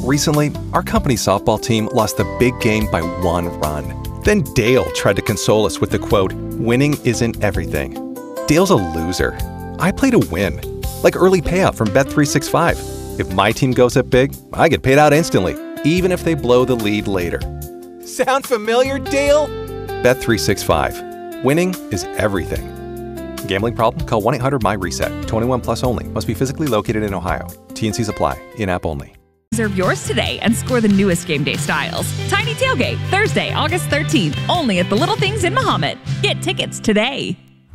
Recently, our company softball team lost the big game by 1 run. Then Dale tried to console us with the quote, "Winning isn't everything." Dale's a loser. I play to win. Like early payout from Bet365. If my team goes up big, I get paid out instantly, even if they blow the lead later. Sound familiar, Dale? Bet365. Winning is everything. Gambling problem? Call 1-800-MY-RESET. 21 plus only. Must be physically located in Ohio. T&Cs apply. In-app only. Reserve yours today and score the newest game day styles. Tiny Tailgate, Thursday, August 13th, only at the Little Things in Mahomet. Get tickets today.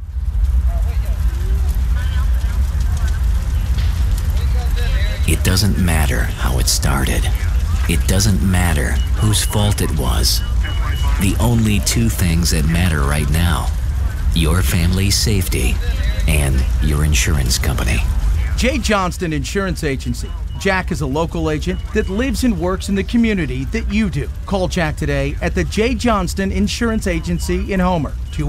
It doesn't matter how it started. It doesn't matter whose fault it was. The only two things that matter right now: your family's safety and your insurance company. J. Johnston Insurance Agency. Jack is a local agent that lives and works in the community that you do. Call Jack today at the J. Johnston Insurance Agency in Homer,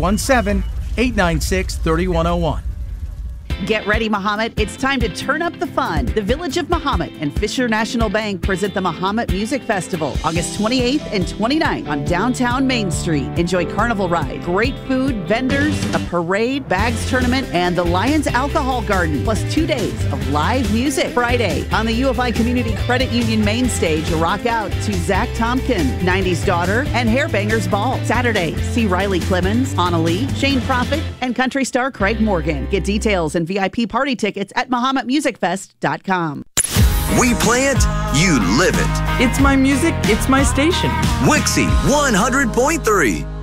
217-896-3101. Get ready, Mahomet. It's time to turn up the fun. The Village of Mahomet and Fisher National Bank present the Mahomet Music Festival, August 28th and 29th on downtown Main Street. Enjoy carnival ride, great food, vendors, a parade, bags tournament, and the Lions Alcohol Garden, plus 2 days of live music. Friday, on the U of I Community Credit Union main stage, rock out to Zach Tompkin, 90s Daughter, and Hairbangers Ball. Saturday, see Riley Clemens, Anna Lee, Shane Prophet, and country star Craig Morgan. Get details and VIP party tickets at MahometMusicFest.com. We play it, you live it. It's my music, it's my station. Wixie 100.3.